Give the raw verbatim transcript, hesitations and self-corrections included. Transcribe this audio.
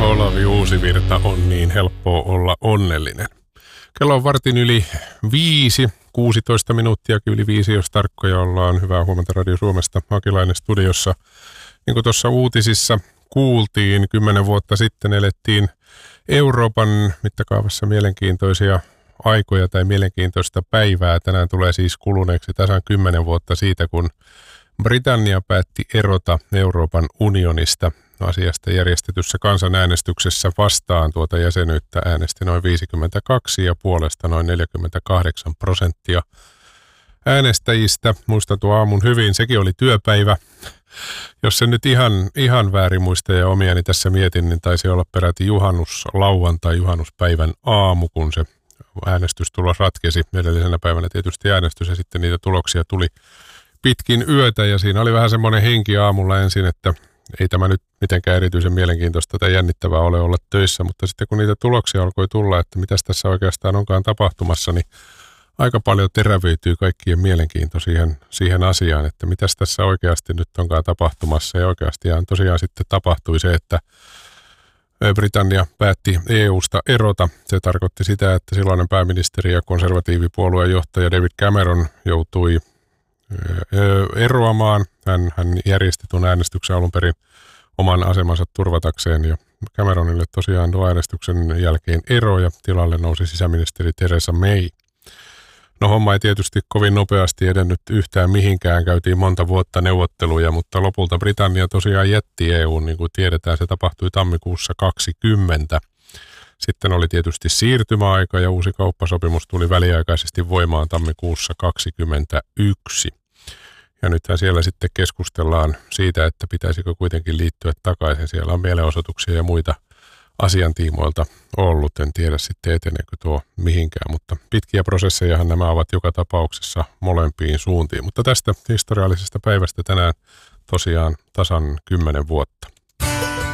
Olavi Uusivirta on niin helppoa olla onnellinen. Kello on vartin yli viisi, kuusitoista minuuttia yli viisi, jos tarkkoja ollaan. Hyvää huomenta Radio Suomesta, Hakilainen studiossa. Niin kuin tuossa uutisissa kuultiin, kymmenen vuotta sitten elettiin Euroopan mittakaavassa mielenkiintoisia aikoja tai mielenkiintoista päivää. Tänään tulee siis kuluneeksi tasan kymmenen vuotta siitä, kun Britannia päätti erota Euroopan unionista. Asiasta järjestetyssä kansanäänestyksessä vastaan tuota jäsenyyttä äänesti noin viisikymmentäkaksi ja puolesta noin neljäkymmentäkahdeksan prosenttia äänestäjistä. Muistan tuo aamun hyvin, sekin oli työpäivä. Jos se nyt ihan, ihan väärin muista ja omiani tässä mietin, niin taisi olla peräti juhannus lauantai juhannuspäivän aamu, kun se äänestystulos ratkesi. Edellisenä päivänä tietysti äänestys ja sitten niitä tuloksia tuli pitkin yötä ja siinä oli vähän semmoinen henki aamulla ensin, että ei tämä nyt mitenkään erityisen mielenkiintoista tai jännittävää ole olla töissä, mutta sitten kun niitä tuloksia alkoi tulla, että mitäs tässä oikeastaan onkaan tapahtumassa, niin aika paljon terävyytyy kaikkien mielenkiinto siihen, siihen asiaan, että mitäs tässä oikeasti nyt onkaan tapahtumassa. Ja oikeastihan tosiaan sitten tapahtui se, että Britannia päätti E U:sta erota. Se tarkoitti sitä, että silloinen pääministeri ja konservatiivipuolueen johtaja David Cameron joutui eroamaan. Hän, hän järjesti tuon äänestyksen alun perin oman asemansa turvatakseen ja Cameronille tosiaan tuon äänestyksen jälkeen ero ja tilalle nousi sisäministeri Theresa May. No homma ei tietysti kovin nopeasti edennyt yhtään mihinkään, käytiin monta vuotta neuvotteluja, mutta lopulta Britannia tosiaan jätti E U:n, niin kuin tiedetään, se tapahtui tammikuussa kaksikymmentä. Sitten oli tietysti siirtymäaika ja uusi kauppasopimus tuli väliaikaisesti voimaan tammikuussa kaksikymmentäyksi. Ja nythän siellä sitten keskustellaan siitä, että pitäisikö kuitenkin liittyä takaisin. Siellä on mielenosoituksia ja muita asiantiimoilta ollut. En tiedä sitten eteneekö tuo mihinkään, mutta pitkiä prosessejahan nämä ovat joka tapauksessa molempiin suuntiin. Mutta tästä historiallisesta päivästä tänään tosiaan tasan kymmenen vuotta.